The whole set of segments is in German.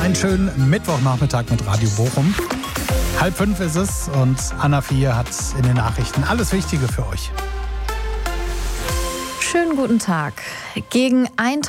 Einen schönen Mittwochnachmittag mit Radio Bochum. 4:30 ist es und Anna 4 hat in den Nachrichten alles Wichtige für euch. Schönen guten Tag. Gegen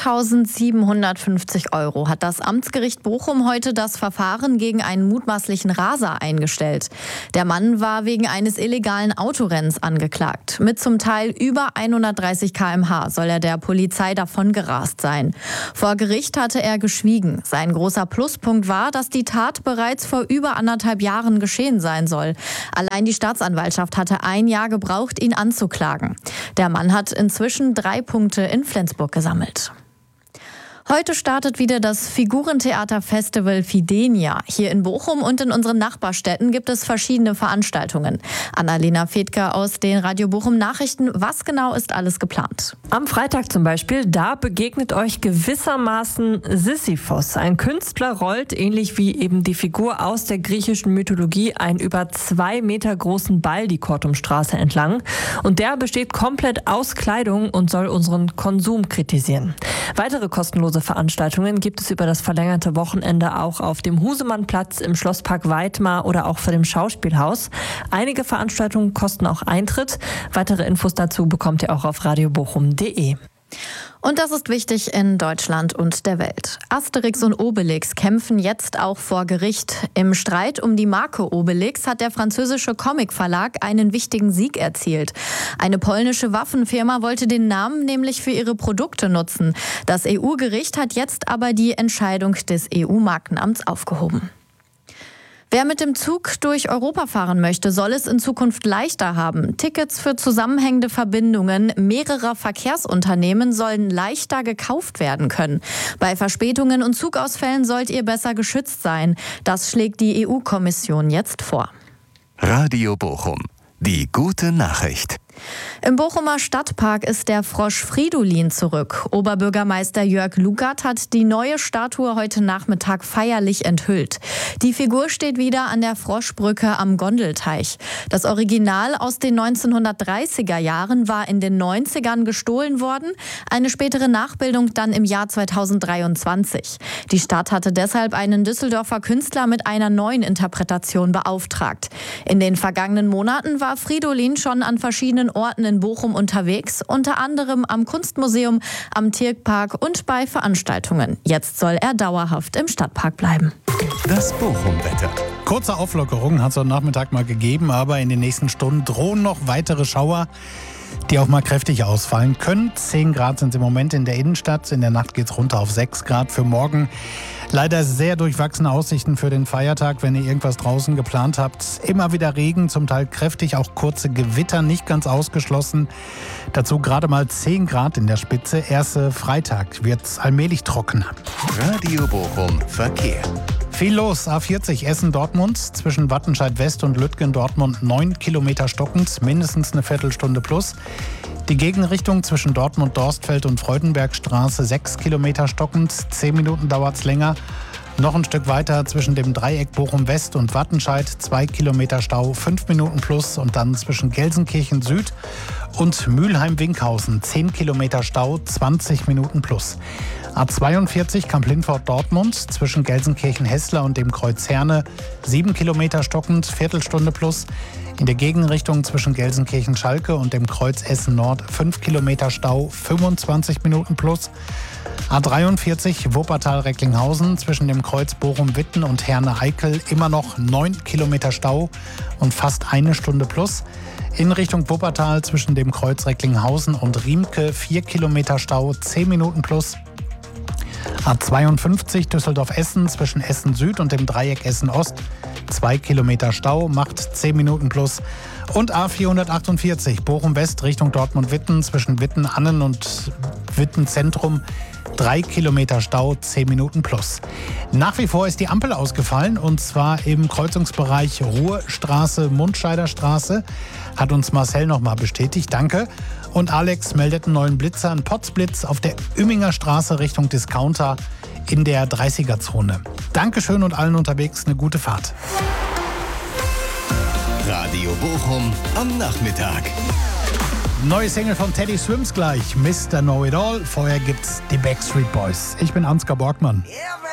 1.750 € hat das Amtsgericht Bochum heute das Verfahren gegen einen mutmaßlichen Raser eingestellt. Der Mann war wegen eines illegalen Autorennens angeklagt. Mit zum Teil über 130 km/h soll er der Polizei davongerast sein. Vor Gericht hatte er geschwiegen. Sein großer Pluspunkt war, dass die Tat bereits vor über 1,5 Jahren geschehen sein soll. Allein die Staatsanwaltschaft hatte 1 Jahr gebraucht, ihn anzuklagen. Der Mann hat inzwischen 3 Punkte in Flensburg gesammelt. Heute startet wieder das Figurentheaterfestival Fidenia. Hier in Bochum und in unseren Nachbarstädten gibt es verschiedene Veranstaltungen. Annalena Fedker aus den Radio Bochum Nachrichten. Was genau ist alles geplant? Am Freitag zum Beispiel, da begegnet euch gewissermaßen Sisyphos. Ein Künstler rollt, ähnlich wie eben die Figur aus der griechischen Mythologie, einen über 2 Meter großen Ball die Kortumstraße entlang. Und der besteht komplett aus Kleidung und soll unseren Konsum kritisieren. Weitere kostenlose Veranstaltungen gibt es über das verlängerte Wochenende auch auf dem Husemannplatz, im Schlosspark Weidmar oder auch vor dem Schauspielhaus. Einige Veranstaltungen kosten auch Eintritt. Weitere Infos dazu bekommt ihr auch auf radiobochum.de. Und das ist wichtig in Deutschland und der Welt. Asterix und Obelix kämpfen jetzt auch vor Gericht. Im Streit um die Marke Obelix hat der französische Comicverlag einen wichtigen Sieg erzielt. Eine polnische Waffenfirma wollte den Namen nämlich für ihre Produkte nutzen. Das EU-Gericht hat jetzt aber die Entscheidung des EU-Markenamts aufgehoben. Wer mit dem Zug durch Europa fahren möchte, soll es in Zukunft leichter haben. Tickets für zusammenhängende Verbindungen mehrerer Verkehrsunternehmen sollen leichter gekauft werden können. Bei Verspätungen und Zugausfällen sollt ihr besser geschützt sein. Das schlägt die EU-Kommission jetzt vor. Radio Bochum. Die gute Nachricht. Im Bochumer Stadtpark ist der Frosch Fridolin zurück. Oberbürgermeister Jörg Lugert hat die neue Statue heute Nachmittag feierlich enthüllt. Die Figur steht wieder an der Froschbrücke am Gondelteich. Das Original aus den 1930er Jahren war in den 90ern gestohlen worden, eine spätere Nachbildung dann im Jahr 2023. Die Stadt hatte deshalb einen Düsseldorfer Künstler mit einer neuen Interpretation beauftragt. In den vergangenen Monaten war Fridolin schon an verschiedenen Orten in Bochum unterwegs, unter anderem am Kunstmuseum, am Tierpark und bei Veranstaltungen. Jetzt soll er dauerhaft im Stadtpark bleiben. Das Bochum-Wetter. Kurze Auflockerung hat es heute Nachmittag mal gegeben, aber in den nächsten Stunden drohen noch weitere Schauer, die auch mal kräftig ausfallen können. 10 Grad sind es im Moment in der Innenstadt. In der Nacht geht es runter auf 6 Grad für morgen. Leider sehr durchwachsene Aussichten für den Feiertag, wenn ihr irgendwas draußen geplant habt. Immer wieder Regen, zum Teil kräftig, auch kurze Gewitter, nicht ganz ausgeschlossen. Dazu gerade mal 10 Grad in der Spitze. Erste Freitag wird es allmählich trockener. Radio Bochum Verkehr. Viel los, A40 Essen-Dortmund, zwischen Wattenscheid West und Lütgen-Dortmund 9 Kilometer stockend, mindestens eine Viertelstunde plus. Die Gegenrichtung zwischen Dortmund-Dorstfeld und Freudenbergstraße 6 Kilometer stockend, 10 Minuten dauert es länger. Noch ein Stück weiter zwischen dem Dreieck Bochum-West und Wattenscheid 2 Kilometer Stau, 5 Minuten plus. Und dann zwischen Gelsenkirchen Süd und Mülheim-Winkhausen 10 Kilometer Stau, 20 Minuten plus. A42 Kamp-Lindfort-Dortmund zwischen Gelsenkirchen-Hessler und dem Kreuz Herne 7 Kilometer stockend, Viertelstunde plus. In der Gegenrichtung zwischen Gelsenkirchen-Schalke und dem Kreuz Essen-Nord 5 Kilometer Stau, 25 Minuten plus. A43 Wuppertal-Recklinghausen zwischen dem Kreuz Bochum-Witten und Herne-Eickel immer noch 9 Kilometer Stau und fast 1 Stunde plus. In Richtung Wuppertal zwischen dem Kreuz Recklinghausen und Riemke 4 Kilometer Stau, 10 Minuten plus. A52 Düsseldorf-Essen zwischen Essen Süd und dem Dreieck Essen Ost 2 Kilometer Stau, macht 10 Minuten plus. Und A448 Bochum West Richtung Dortmund-Witten zwischen Witten-Annen und Witten-Zentrum 3 Kilometer Stau, 10 Minuten plus. Nach wie vor ist die Ampel ausgefallen und zwar im Kreuzungsbereich Ruhrstraße-Mundscheider-Straße. Hat uns Marcel nochmal bestätigt, danke. Und Alex meldet einen neuen Blitzer, einen Potzblitz auf der Ümminger Straße Richtung Discounter in der 30er-Zone. Dankeschön und allen unterwegs eine gute Fahrt. Radio Bochum am Nachmittag. Neue Single von Teddy Swims gleich, Mr. Know It All. Vorher gibt's die Backstreet Boys. Ich bin Ansgar Borgmann.